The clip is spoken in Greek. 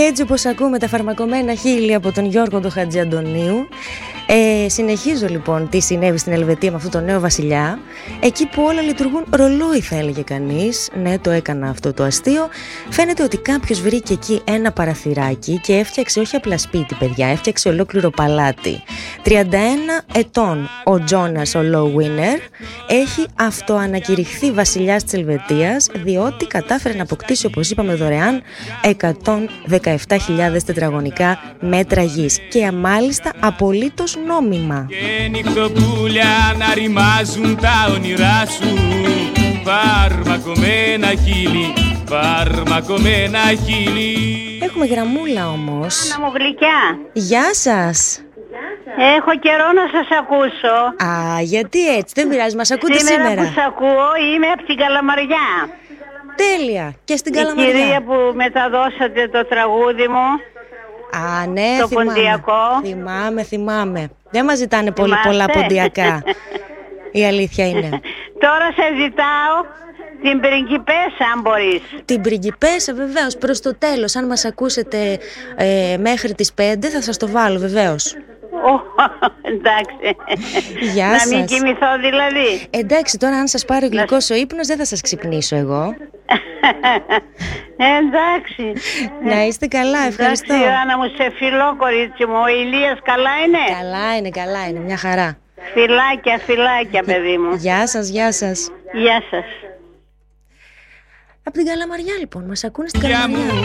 έτσι όπως ακούμε τα φαρμακωμένα χείλη από τον Γιώργο τον Χατζιαντονίου, συνεχίζω λοιπόν τι συνέβη στην Ελβετία με αυτό το νέο βασιλιά. Εκεί που όλα λειτουργούν ρολόι, θα έλεγε κανείς. Ναι, το έκανα αυτό το αστείο. Φαίνεται ότι κάποιος βρήκε εκεί ένα παραθυράκι και έφτιαξε όχι απλά σπίτι, παιδιά, έφτιαξε ολόκληρο παλάτι. 31 ετών ο Τζόνας ο Λόουινερ έχει αυτοανακηρυχθεί βασιλιάς της Ελβετίας, διότι κατάφερε να αποκτήσει, όπως είπαμε, δωρεάν 117.000 τετραγωνικά μέτρα γης και μάλιστα απολύτως νόμιμα. Και νυχτοπούλια να ρημάζουν τα όνειρά σου. Φαρμακωμένα χείλη, φαρμακωμένα χείλη. Έχουμε γραμμούλα όμως. Να μου γλυκιά. Γεια σας. Έχω καιρό να σας ακούσω. Α, γιατί έτσι, δεν πειράζει, μας ακούτε σήμερα. Σήμερα που σας ακούω είμαι από την Καλαμαριά. Τέλεια, και στην Καλαμαριά. Η κυρία που μεταδώσατε το τραγούδι μου. Α, ναι, το θυμάμαι. Ποντιακό. Θυμάμαι. Δεν μας ζητάνε πολύ πολλά ποντιακά. Η αλήθεια είναι. Τώρα σε ζητάω την πριγκιπέσα, αν μπορείς. Την πριγκιπέσα, βεβαίως, προς το τέλος. Αν μας ακούσετε μέχρι τις 5 θα σας το βάλω, βεβαίως. Εντάξει. Γεια σας. Να μην κοιμηθώ δηλαδή. Εντάξει, τώρα αν σας πάρει γλυκός ο ύπνος δεν θα σας ξυπνήσω εγώ. Εντάξει. Να είστε καλά, ευχαριστώ. Εντάξει, Άννα μου, σε φιλό, κορίτσι μου. Ο Ηλίας καλά είναι? Καλά είναι, μια χαρά. Φιλάκια, παιδί μου. Γεια σας. Γεια σας. Από την Καλαμαριά λοιπόν, μας ακούνε στην Καλαμαριά.